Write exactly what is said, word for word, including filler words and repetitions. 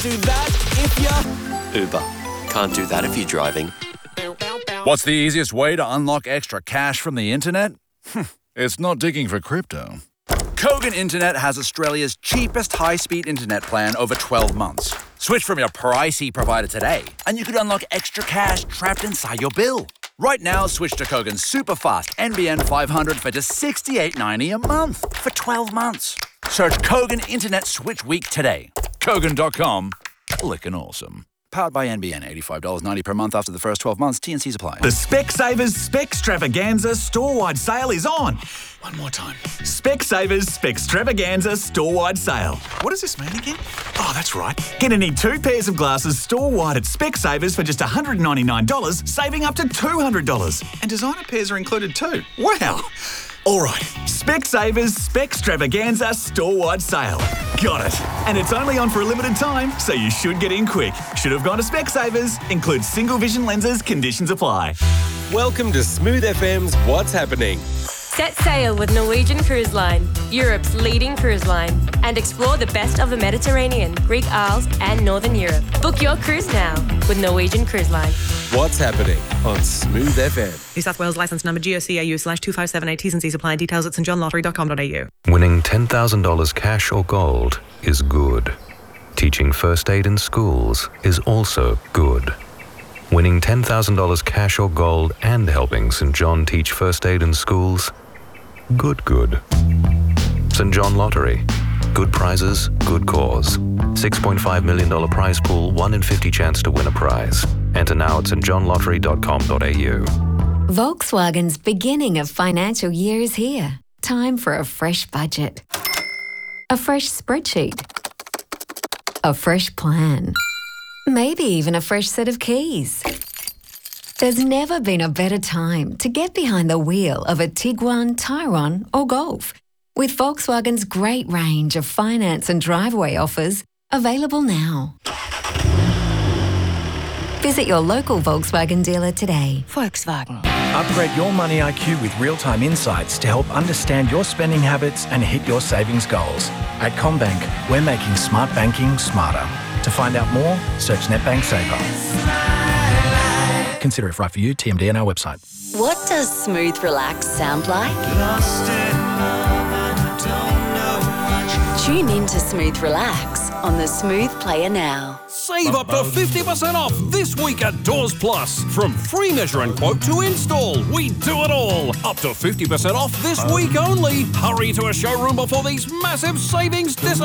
Do that if you're... Uber. Can't do that if you're driving. What's the easiest way to unlock extra cash from the internet? It's not digging for crypto. Kogan Internet has Australia's cheapest high-speed internet plan over twelve months. Switch from your pricey provider today, and you could unlock extra cash trapped inside your bill. Right now, switch to Kogan's super-fast N B N five hundred for just sixty-eight ninety a month for twelve months. Search Kogan Internet Switch Week today. Kogan dot com. Lickin' awesome. Powered by N B N, eighty-five dollars ninety per month after the first twelve months. T and C's apply. The Specsavers Specstravaganza store-wide sale is on. One more time. Specsavers Specstravaganza store-wide sale. What does this mean again? Oh, that's right. Get any two pairs of glasses store-wide at Specsavers for just one hundred ninety-nine dollars, saving up to two hundred dollars. And designer pairs are included too. Wow. All right. Specsavers Specstravaganza store-wide sale. Got it. And it's only on for a limited time, so you should get in quick. Should have gone to Specsavers. Includes single vision lenses. Conditions apply. Welcome to Smooth F M's What's Happening. Set sail with Norwegian Cruise Line, Europe's leading cruise line, and explore the best of the Mediterranean, Greek Isles, and Northern Europe. Book your cruise now with Norwegian Cruise Line. What's Happening on Smooth F M. New South Wales licence number G O C A U slash two five seven eight. T's and C's apply. Details at st john lottery dot com dot a u. Winning ten thousand dollars cash or gold is good. Teaching first aid in schools is also good. Winning ten thousand dollars cash or gold and helping St John teach first aid in schools, good, good. St John Lottery. Good prizes, good cause. six point five million dollars prize pool, one in fifty chance to win a prize. Enter now at st john lottery dot com dot a u. Volkswagen's beginning of financial year is here. Time for a fresh budget. A fresh spreadsheet. A fresh plan. Maybe even a fresh set of keys. There's never been a better time to get behind the wheel of a Tiguan, Tyrone or Golf. With Volkswagen's great range of finance and driveway offers available now. Visit your local Volkswagen dealer today. Volkswagen. Upgrade your money I Q with real-time insights to help understand your spending habits and hit your savings goals. At CommBank, we're making smart banking smarter. To find out more, search NetBank Saver. Consider if right for you. T M D on our website. What does smooth relax sound like? Tune in to Smooth Relax on the Smooth Player now. Save up to fifty percent off this week at Doors Plus. From free measure and quote to install, we do it all. Up to fifty percent off this week only. Hurry to a showroom before these massive savings disappear.